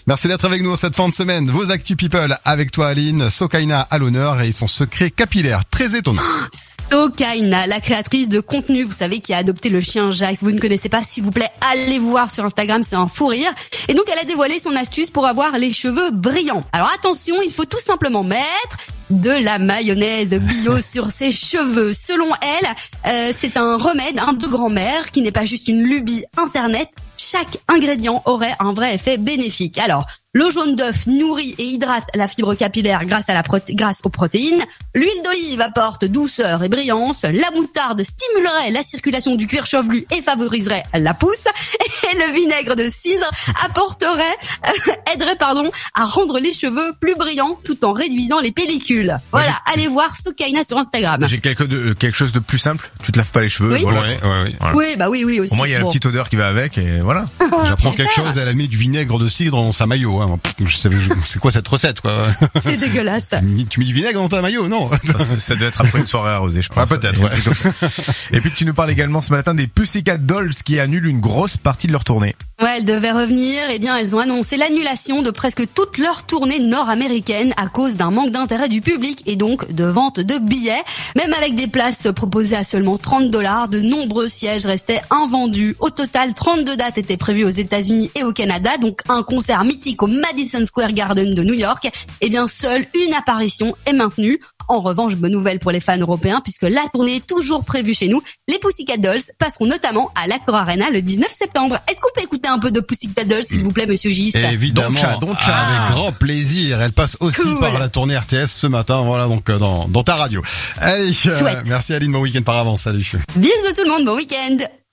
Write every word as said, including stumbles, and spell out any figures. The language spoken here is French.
Merci d'être avec nous en cette fin de semaine. Vos Actu People avec toi Aline, Sokaina à l'honneur et son secret capillaire très étonnant. Sokaina, la créatrice de contenu, vous savez, qui a adopté le chien Jacques. Si vous ne connaissez pas, s'il vous plaît, allez voir sur Instagram, c'est un fou rire. Et donc elle a dévoilé son astuce pour avoir les cheveux brillants. Alors attention, il faut tout simplement mettre de la mayonnaise bio sur ses cheveux. Selon elle, euh, c'est un remède hein, de grand-mère qui n'est pas juste une lubie internet. Chaque ingrédient aurait un vrai effet bénéfique. Alors, l'eau jaune d'œuf nourrit et hydrate la fibre capillaire grâce à la proté- grâce aux protéines. L'huile d'olive apporte douceur et brillance. La moutarde stimulerait la circulation du cuir chevelu et favoriserait la pousse. Et le vinaigre de cidre apporterait, euh, aiderait pardon, à rendre les cheveux plus brillants tout en réduisant les pellicules. Voilà, ouais, allez voir Sokaina sur Instagram. J'ai quelque, de, quelque chose de plus simple. Tu te laves pas les cheveux. Oui. Voilà. Ouais, ouais, ouais. Voilà. Oui, bah oui, oui aussi. Au moins il y a Bon. la petite odeur qui va avec et voilà. J'apprends quelque chose, elle a mis du vinaigre de cidre dans sa maillot. Hein. Je sais, c'est quoi cette recette quoi? C'est dégueulasse. Tu mets- Tu mets du vinaigre dans ta maillot? Non. Ça, ça, ça doit être après une soirée arrosée, je pense. Ah, peut-être, Et, ouais. un truc comme ça. Et puis tu nous parles également ce matin des Pussycat Dolls qui annulent une grosse partie de leur tournée. Ouais, elles devaient revenir. Eh bien, elles ont annoncé l'annulation de presque toute leur tournée nord-américaine à cause d'un manque d'intérêt du public et donc de vente de billets. Même avec des places proposées à seulement trente dollars, de nombreux sièges restaient invendus. Au total, trente-deux dates étaient prévues aux États-Unis et au Canada, donc un concert mythique au Madison Square Garden de New York. Eh bien, seule une apparition est maintenue. En revanche, bonne nouvelle pour les fans européens puisque la tournée est toujours prévue chez nous. Les Pussycat Dolls passeront notamment à l'Accor Arena le dix-neuf septembre. Est-ce qu'on peut écouter un peu de Pussycat Dolls, s'il vous plaît, monsieur Gis? Évidemment, Doncha, Doncha. avec grand plaisir. Elle passe aussi Cool. par la tournée R T S ce matin, voilà donc euh, dans, dans ta radio. Allez, euh, Chouette. merci Aline, bon week-end par avance, salut. Bisous tout le monde, bon week-end.